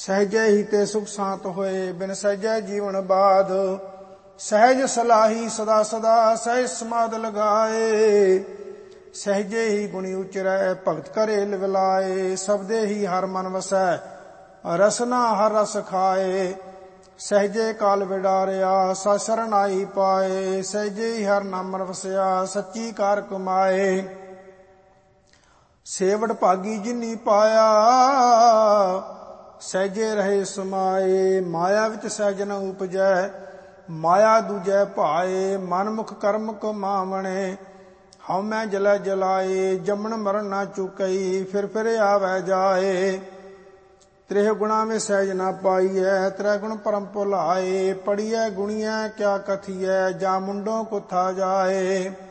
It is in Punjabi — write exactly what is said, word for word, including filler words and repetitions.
ਸਹਿਜੇ ਹੀ ਤੇ ਸੁਖ ਸ਼ਾਂਤ ਹੋਏ, ਬਿਨ ਸਹਿਜੇ ਜੀਵਨ ਬਾਧ। ਸਹਿਜ ਸਲਾਹੀ ਸਦਾ ਸਦਾ, ਸਹਿਜ ਸਮਾਧ ਲਗਾਏ। ਸਹਿਜੇ ਹੀ ਗੁਣੀ ਉਚਰੈ, ਭਗਤ ਕਰੇ ਲਿਵਲਾਏ। ਸਬਦੇ ਹੀ ਹਰ ਮਨ ਵਸੈ, ਰਸਨਾ ਹਰ ਰਸ ਖਾਏ। ਸਹਿਜੇ ਕਾਲ ਵਿਡਾਰਿਆ, ਸਤ ਸਰਨਾਈ ਪਾਏ। ਸਹਿਜੇ ਹੀ ਹਰ ਨਾਮ ਵਸਿਆ, ਸੱਚੀ ਕਾਰ ਕਮਾਏ। ਸੇਵੜ ਭਾਗੀ ਜਿਨੀ ਪਾਇਆ, ਸਹਿਜੇ ਰਹੇ ਸਮਾਏ। ਮਾਇਆ ਵਿੱਚ ਸਹਿਜ ਨ ਉਪਜੈ, ਮਾਇਆ ਦੂਜੈ ਭਾਏ। ਮਨ ਮੁਖ ਕਰਮ ਕਮਾਵਣੇ, ਹਉਮੈ ਜਲੈ ਜਲਾਏ। ਜੰਮਣ ਮਰਨ ਨਾ ਚੁਕਈ, ਫਿਰ ਫਿਰ ਆਵੈ ਜਾਏ। ਤ੍ਰਿਹ ਗੁਣਾ ਵਿੱਚ ਸਹਿਜ ਨਾ ਪਾਈਐ, ਤ੍ਰੈ ਗੁਣ ਪਰਮ ਭੁਲਾਏ। ਪੜੀਐ ਗੁਣੀਐ ਕਿਆ ਕਥੀਐ, ਜਾ ਮੁੰਡੋਂ ਕੁਥਾ ਜਾਏ।